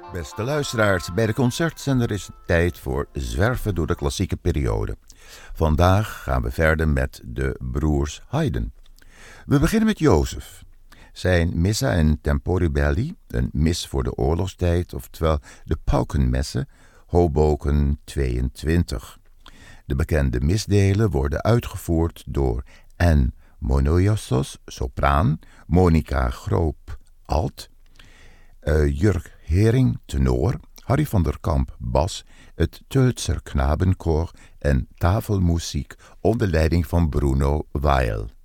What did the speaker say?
Beste luisteraars, bij de concertzender is het tijd voor zwerven door de klassieke periode. Vandaag gaan we verder met de broers Haydn. We beginnen met Jozef. Zijn Missa in Tempore Belli, een mis voor de oorlogstijd, oftewel de Paukenmesse, Hoboken 22. De bekende misdelen worden uitgevoerd door Anne Monoiossos, sopraan, Monica Groop, alt, Jurk Hering, tenor, Harry van der Kamp, bas, het Tölzer Knabenkoor en tafelmuziek onder leiding van Bruno Weil.